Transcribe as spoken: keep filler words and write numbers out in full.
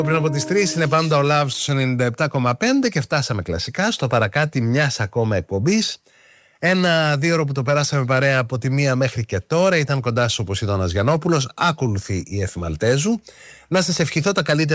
Πριν από τις τρεις είναι πάντα ο Love στους ενενήντα επτά κόμμα πέντε και φτάσαμε κλασικά στο παρακάτι μιας ακόμα εκπομπής. Ένα δύο ώρο που το περάσαμε παρέα από τη μία μέχρι και τώρα. Ήταν κοντά σου ο Ποσειδώνας Γιαννόπουλος. Ακολουθεί η Εφη Μαλτέζου. Να σας ευχηθώ τα καλύτερα